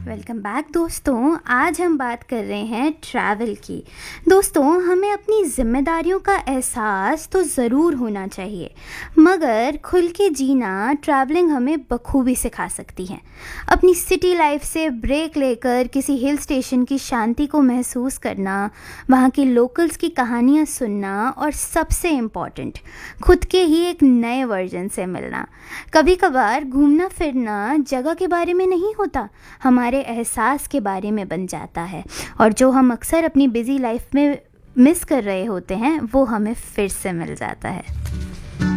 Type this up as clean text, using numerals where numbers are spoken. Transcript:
Welcome back दोस्तों। आज हम बात कर रहे हैं ट्रैवल की। दोस्तों, हमें अपनी जिम्मेदारियों का एहसास तो ज़रूर होना चाहिए, मगर खुल के जीना ट्रैवलिंग हमें बखूबी सिखा सकती है। अपनी सिटी लाइफ से ब्रेक लेकर किसी हिल स्टेशन की शांति को महसूस करना, वहाँ के लोकल्स की कहानियाँ सुनना और सबसे इम्पॉर्टेंट, खुद के ही एक नए वर्जन से मिलना। कभी कभार घूमना फिरना जगह के बारे में नहीं होता, हमारे एहसास के बारे में बन जाता है, और जो हम अक्सर अपनी बिजी लाइफ में मिस कर रहे होते हैं वो हमें फिर से मिल जाता है।